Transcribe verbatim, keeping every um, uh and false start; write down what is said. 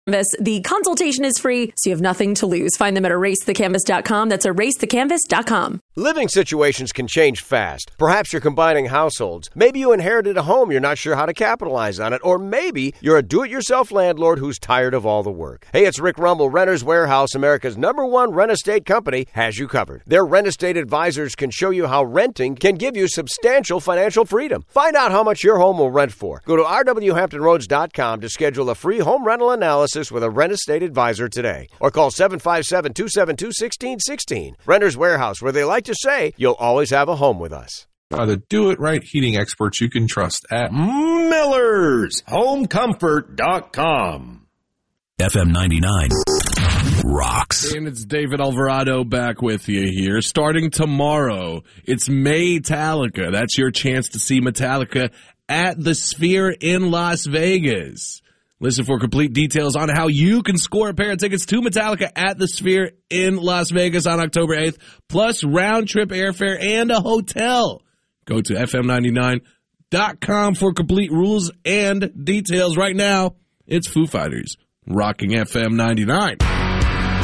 Canvas. The consultation is free, so you have nothing to lose. Find them at erase the canvas dot com. That's erase the canvas dot com. Living situations can change fast. Perhaps you're combining households. Maybe you inherited a home, you're not sure how to capitalize on it. Or maybe you're a do-it-yourself landlord who's tired of all the work. Hey, it's Rick Rumble. Renters Warehouse, America's number one rent estate company, has you covered. Their rent estate advisors can show you how renting can give you substantial financial freedom. Find out how much your home will rent for. Go to r w hampton roads dot com to schedule a free home rental analysis with a rent estate advisor today. Or call seven five seven, two seven two, one six one six. Renters Warehouse, where they like to say, you'll always have a home with us. Are the do-it-right heating experts you can trust at Miller's Home Comfort dot com. F M ninety-nine rocks. And it's David Alvarado back with you here. Starting tomorrow, it's Metallica. That's your chance to see Metallica at the Sphere in Las Vegas. Listen for complete details on how you can score a pair of tickets to Metallica at the Sphere in Las Vegas on October eighth, plus round-trip airfare and a hotel. Go to F M ninety-nine dot com for complete rules and details. Right now, it's Foo Fighters, rocking F M ninety-nine.